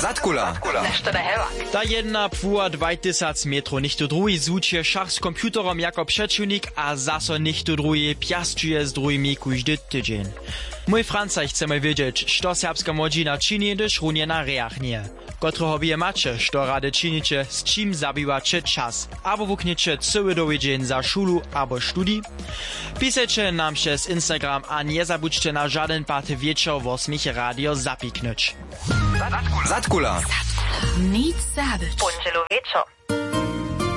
Zatkula. Nešto da hevak. Ta 1,2 metrów, nicht to drugi zučie šach z komputerom jako przeciwnik, a zaso nicht to drugi piastuje z drugimi każdy tydzień. Mój Franca chcemy wiedzieć, co serbska młodzina czyni, gdyż runie na reach nie. Kotroho wie macie, co rady czynicie, z czym zabiwacie czas, albo wukniecie cały doły dzień za szulu albo studii? Pisajcie nam przez Instagram, a nie zabudźcie na żaden party wieczór w 8 radio zapiknąć. Zatkula. Nic zabić. Ponczelu wieczór.